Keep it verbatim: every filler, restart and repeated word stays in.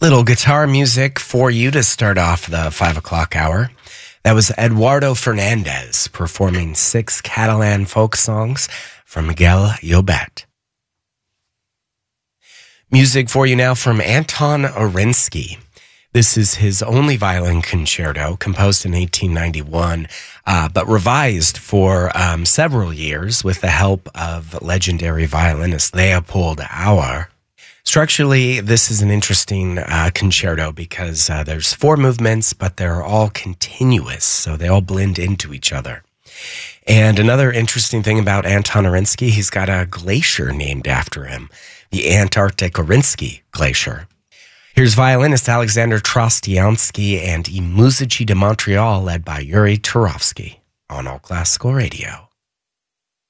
Little guitar music for you to start off the five o'clock hour. That was Eduardo Fernandez performing six Catalan folk songs from Miguel Llobet. Music for you now from Anton Arinsky. This is his only violin concerto, composed in eighteen ninety-one, uh, but revised for um, several years with the help of legendary violinist Leopold Auer. Structurally, this is an interesting uh, concerto because uh, there's four movements, but they're all continuous, so they all blend into each other. And another interesting thing about Anton Arinsky, he's got a glacier named after him, the Antarctic Arinsky Glacier. Here's violinist Alexander Trostiansky and I Muzici de Montreal, led by Yuri Turovsky on All Classical Radio.